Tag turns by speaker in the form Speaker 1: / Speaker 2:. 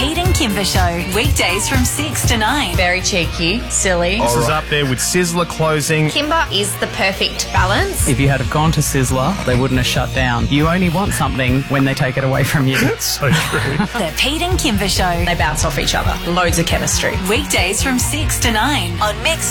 Speaker 1: Pete and Kimber Show. Weekdays from 6 to 9.
Speaker 2: Very cheeky, silly.
Speaker 3: This is up there with Sizzler closing.
Speaker 2: Kimber is the perfect balance.
Speaker 4: If you had have gone to Sizzler, they wouldn't have shut down. You only want something when they take it away from you.
Speaker 3: That's so true.
Speaker 1: The Pete and Kimber Show.
Speaker 2: They bounce off each other. Loads of chemistry.
Speaker 1: Weekdays from 6 to 9 on Mix